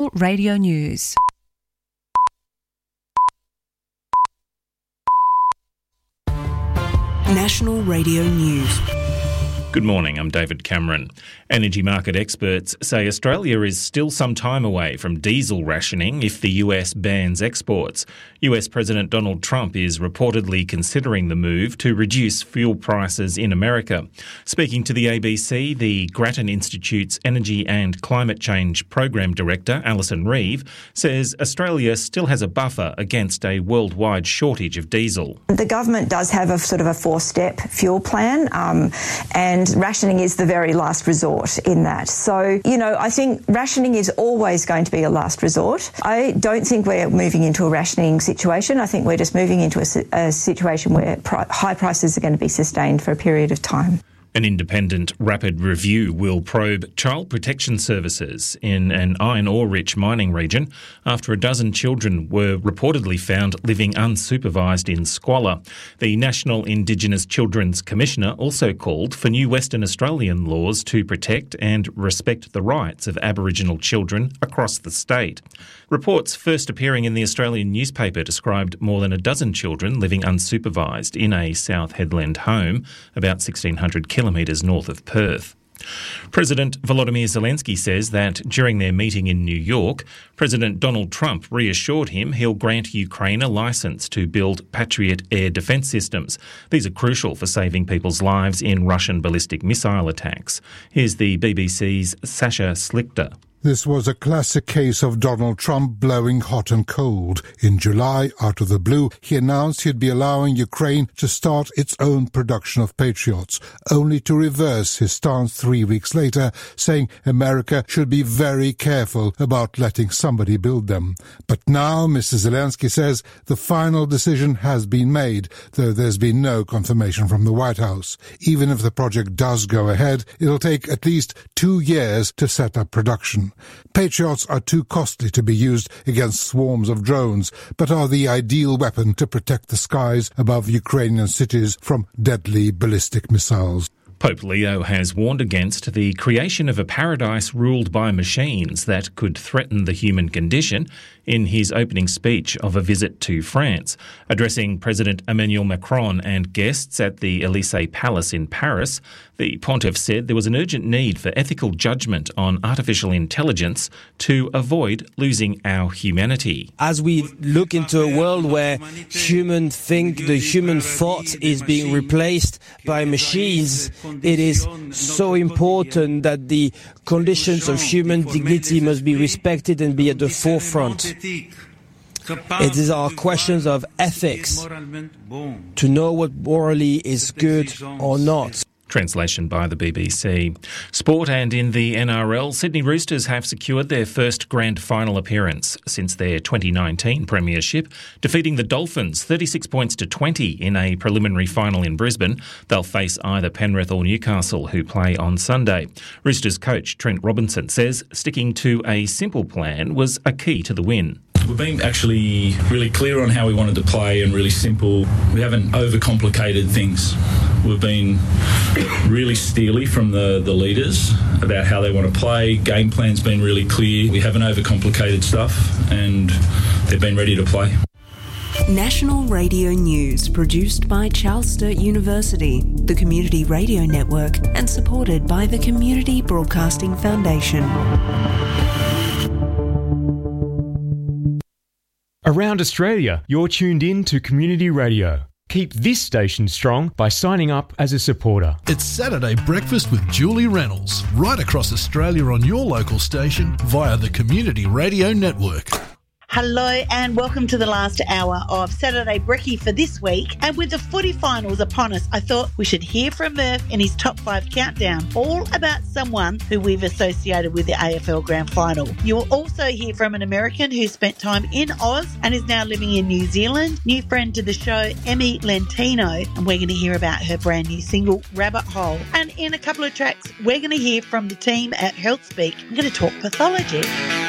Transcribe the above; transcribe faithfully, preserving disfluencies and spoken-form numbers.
Radio News. National Radio News. Good morning, I'm David Cameron. Energy market experts say Australia is still some time away from diesel rationing if the U S bans exports. U S President Donald Trump is reportedly considering the move to reduce fuel prices in America. Speaking to the A B C, the Grattan Institute's Energy and Climate Change Program Director, Alison Reeve, says Australia still has a buffer against a worldwide shortage of diesel. The government does have a sort of a four-step fuel plan, um, and rationing is the very last resort in that. So, you know, I think rationing is always going to be a last resort. I don't think we're moving into a rationing situation. I think we're just moving into a, a situation where pri- high prices are going to be sustained for a period of time. An independent rapid review will probe child protection services in an iron ore-rich mining region after a dozen children were reportedly found living unsupervised in squalor. The National Indigenous Children's Commissioner also called for new Western Australian laws to protect and respect the rights of Aboriginal children across the state. Reports first appearing in the Australian newspaper described more than a dozen children living unsupervised in a South Headland home about sixteen hundred kilometres north of Perth. President Volodymyr Zelensky says that during their meeting in New York, President Donald Trump reassured him he'll grant Ukraine a licence to build Patriot air defence systems. These are crucial for saving people's lives in Russian ballistic missile attacks. Here's the B B C's Sasha Slichter. This was a classic case of Donald Trump blowing hot and cold. In July, out of the blue, he announced he'd be allowing Ukraine to start its own production of Patriots, only to reverse his stance three weeks later, saying America should be very careful about letting somebody build them. But now, Mister Zelensky says the final decision has been made, though there's been no confirmation from the White House. Even if the project does go ahead, it'll take at least two years to set up production. Patriots are too costly to be used against swarms of drones, but are the ideal weapon to protect the skies above Ukrainian cities from deadly ballistic missiles. Pope Leo has warned against the creation of a paradise ruled by machines that could threaten the human condition in his opening speech of a visit to France. Addressing President Emmanuel Macron and guests at the Élysée Palace in Paris, the pontiff said there was an urgent need for ethical judgment on artificial intelligence to avoid losing our humanity. As we look into a world where human think, the human thought is being replaced by machines, it is so important that the conditions of human dignity must be respected and be at the forefront. It is our questions of ethics to know what morally is good or not. Translation by the B B C. Sport and in the N R L, Sydney Roosters have secured their first grand final appearance since their twenty nineteen premiership, defeating the Dolphins thirty-six points to twenty in a preliminary final in Brisbane. They'll face either Penrith or Newcastle, who play on Sunday. Roosters coach Trent Robinson says sticking to a simple plan was a key to the win. We've been actually really clear on how we wanted to play and really simple. We haven't overcomplicated things. We've been really steely from the, the leaders about how they want to play. Game plan's been really clear. We haven't overcomplicated stuff and they've been ready to play. National Radio News, produced by Charles Sturt University, the Community Radio Network, and supported by the Community Broadcasting Foundation. Around Australia, you're tuned in to Community Radio. Keep this station strong by signing up as a supporter. It's Saturday Breakfast with Julie Reynolds, right across Australia on your local station via the Community Radio Network. Hello and welcome to the last hour of Saturday Brekkie for this week. And with the footy finals upon us, I thought we should hear from Murph in his top five countdown, all about someone who we've associated with the A F L Grand Final. You'll also hear from an American who spent time in Oz and is now living in New Zealand. New friend to the show, Emmy Lentino, and we're going to hear about her brand new single, Rabbit Hole. And in a couple of tracks, we're going to hear from the team at HealthSpeak. I'm going to talk pathology.